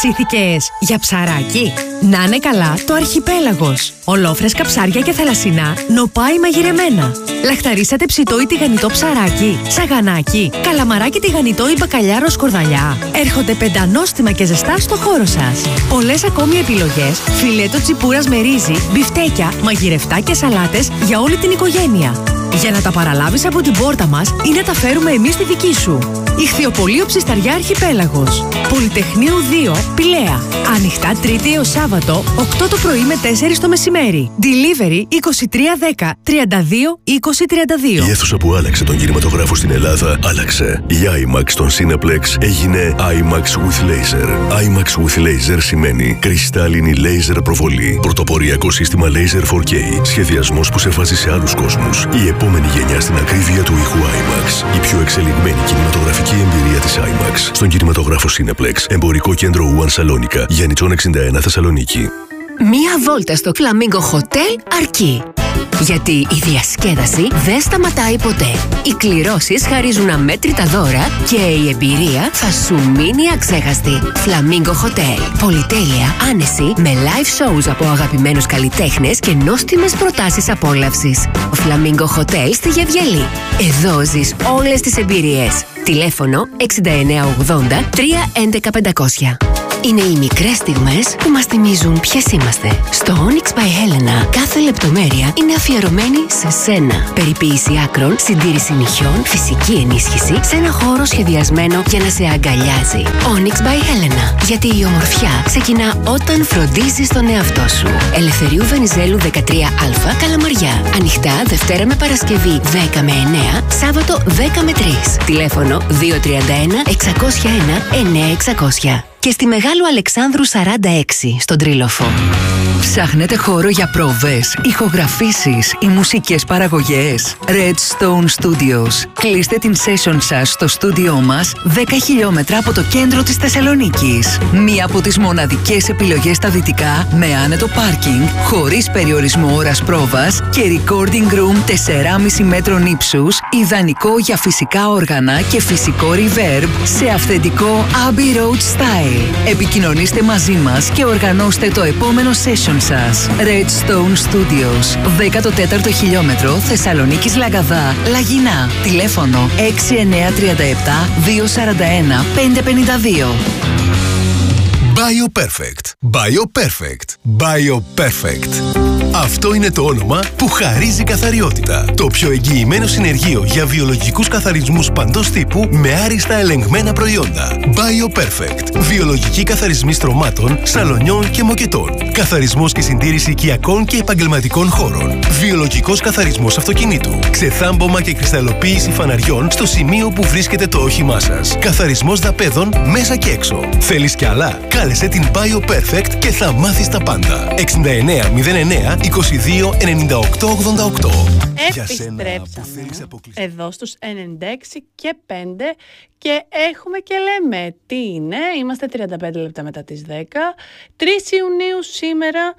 Ψήθηκες για ψαράκι? Να είναι καλά το Αρχιπέλαγος. Ολόφρεσκα ψάρια και θαλασσινά, νοπάι μαγειρεμένα. Λαχταρίσατε ψητό ή τηγανιτό ψαράκι, σαγανάκι, καλαμαράκι τηγανιτό ή μπακαλιάρο σκορδαλιά. Έρχονται πεντανόστιμα και ζεστά στο χώρο σας. Πολλές ακόμη επιλογές, φιλέτο τσιπούρας με ρύζι, μπιφτέκια, μαγειρευτά και σαλάτες για όλη την οικογένεια. Για να τα παραλάβεις από την πόρτα μας ή να τα φέρουμε εμείς στη δική σου. Ιχθυοπωλείο Ψισταριά Αρχιπέλαγος. Πολυτεχνείου 2, Πηλαία. Ανοιχτά Τρίτη έως Σάββατο, 8 το πρωί με 4 το μεσημέρι. Delivery 2310 32 20 32. Η αίθουσα που άλλαξε τον κινηματογράφο στην Ελλάδα άλλαξε. Η IMAX στον Cineplex έγινε IMAX with Laser. IMAX with Laser σημαίνει κρυστάλλινη laser προβολή. Πρωτοποριακό σύστημα Laser 4K. Σχεδιασμός που σε βάζει σε άλλους κόσμους. Η επόμενη γενιά στην ακρίβεια του ήχου IMAX. Η πιο εξελιγμένη κινηματογραφική εμπειρία της IMAX στον κινηματογράφο Cineplex. Εμπορικό κέντρο One Salonica, Γιαννιτσών 61 Θεσσαλονίκη. Μία βόλτα στο Flamingo Hotel αρκεί. Γιατί η διασκέδαση δεν σταματάει ποτέ. Οι κληρώσεις χαρίζουν αμέτρητα δώρα και η εμπειρία θα σου μείνει αξέχαστη. Flamingo Hotel. Πολυτέλεια, άνεση, με live shows από αγαπημένους καλλιτέχνες και νόστιμες προτάσεις απόλαυσης. Flamingo Hotel στη Γεβγελή. Εδώ ζεις όλες τις εμπειρίες. Τηλέφωνο 6980 311 500. Είναι οι μικρές στιγμές που μας θυμίζουν ποιες είμαστε. Στο Onyx by Helena κάθε λεπτομέρεια είναι αφιερωμένη σε σένα. Περιποίηση άκρων, συντήρηση νυχιών, φυσική ενίσχυση σε ένα χώρο σχεδιασμένο για να σε αγκαλιάζει. Onyx by Helena. Γιατί η ομορφιά ξεκινά όταν φροντίζεις τον εαυτό σου. Ελευθερίου Βενιζέλου 13α, Καλαμαριά. Ανοιχτά Δευτέρα με Παρασκευή 10 με 9, Σάββατο 10 με 3. Τηλέφωνο 231 601 9600. Και στη Μεγάλου Αλεξάνδρου 46 στον Τρίλοφο. Ψάχνετε χώρο για πρόβες, ηχογραφήσεις ή μουσικές παραγωγές? Redstone Studios. Κλείστε την session σας στο στούντιό μας 10 χιλιόμετρα από το κέντρο της Θεσσαλονίκης. Μία από τις μοναδικές επιλογές στα δυτικά με άνετο πάρκινγκ, χωρίς περιορισμό ώρας πρόβας και recording room 4,5 μέτρων ύψους, ιδανικό για φυσικά όργανα και φυσικό reverb σε αυθεντικό Abbey Road style. Επικοινωνήστε μαζί μας και οργανώστε το επόμενο session σας. Redstone Studios, 14ο χιλιόμετρο, Θεσσαλονίκης Λαγκαδά, Λαγινά. Τηλέφωνο 6937 241 552. BioPerfect. BioPerfect. BioPerfect. Αυτό είναι το όνομα που χαρίζει καθαριότητα. Το πιο εγγυημένο συνεργείο για βιολογικούς καθαρισμούς παντός τύπου με άριστα ελεγμένα προϊόντα. BioPerfect. Βιολογικοί καθαρισμοί στρωμάτων, σαλονιών και μοκετών. Καθαρισμός και συντήρηση οικιακών και επαγγελματικών χώρων. Βιολογικός καθαρισμός αυτοκινήτου. Ξεθάμπομα και κρυσταλλοποίηση φαναριών στο σημείο που βρίσκεται το όχημά σας. Καθαρισμός δαπέδων μέσα και έξω. Θέλεις κι άλλα? Κάλεσε την BioPerfect και θα μάθεις τα πάντα. 6909 22 98 88. Επιστρέψαμε εδώ στους 96 και 5 και έχουμε και λέμε τι είναι. Είμαστε 35 λεπτά μετά τις 10, 3 Ιουνίου σήμερα.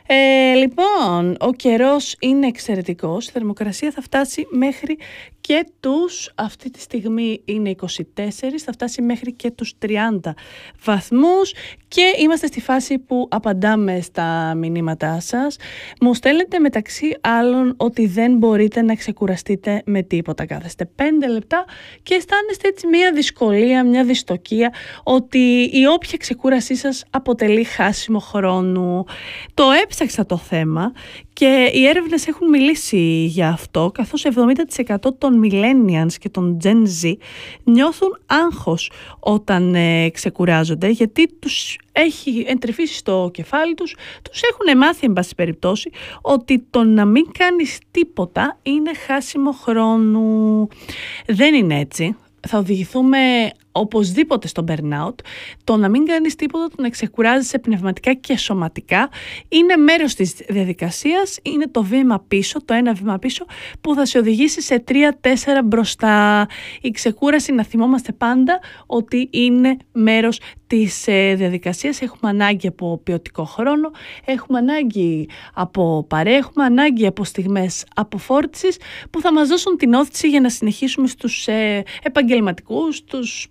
Λοιπόν, ο καιρός είναι εξαιρετικός, η θερμοκρασία θα φτάσει μέχρι και τους, αυτή τη στιγμή είναι 24, θα φτάσει μέχρι και τους 30 βαθμούς και είμαστε στη φάση που απαντάμε στα μηνύματά σας. Μου στέλνετε μεταξύ άλλων ότι δεν μπορείτε να ξεκουραστείτε με τίποτα. Κάθεστε 5 λεπτά και αισθάνεστε έτσι μια δυσκολία, μια δυστοκία ότι η όποια ξεκούρασή σας αποτελεί χάσιμο χρόνου. Το έψαξα το θέμα και οι έρευνες έχουν μιλήσει για αυτό, καθώς 70% των millennials και των Gen Z νιώθουν άγχος όταν ξεκουράζονται, γιατί τους έχει εντρυφήσει στο κεφάλι τους, τους έχουν μάθει εν πάση περιπτώσει ότι το να μην κάνεις τίποτα είναι χάσιμο χρόνου. Δεν είναι έτσι. Θα οδηγηθούμε οπωσδήποτε στο burnout. Το να μην κάνεις τίποτα, το να ξεκουράζεσαι πνευματικά και σωματικά είναι μέρος της διαδικασίας, είναι το βήμα πίσω, το ένα βήμα πίσω που θα σε οδηγήσει σε 3-4 μπροστά. Η ξεκούραση, να θυμόμαστε πάντα ότι είναι μέρος της διαδικασίας. Έχουμε ανάγκη από ποιοτικό χρόνο, έχουμε ανάγκη από παρέα, έχουμε ανάγκη από στιγμές αποφόρτισης που θα μας δώσουν την όθηση για να συνεχίσουμε στους επαγγελματικούς, τους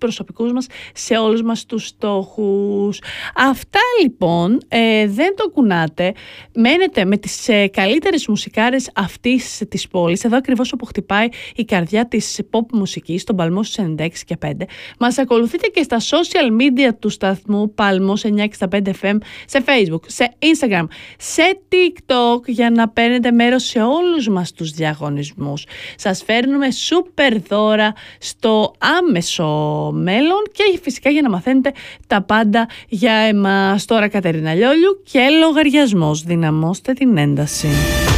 προσωπικούς μας σε όλους μας τους στόχους. Αυτά λοιπόν, δεν το κουνάτε. Μένετε με τις καλύτερες μουσικάρες αυτής της πόλης, εδώ ακριβώς όπου χτυπάει η καρδιά της pop μουσικής, στον Παλμό στους 96 και 5. Μας ακολουθείτε και στα social media του σταθμού Παλμός 965 FM, σε Facebook, σε Instagram, σε TikTok, για να παίρνετε μέρος σε όλους μας τους διαγωνισμούς. Σας φέρνουμε σούπερ δώρα στο άμεσο μέλλον και φυσικά για να μαθαίνετε τα πάντα για εμάς. Τώρα Κατερίνα Λιόλιου και λογαριασμός. Δυναμώστε την ένταση.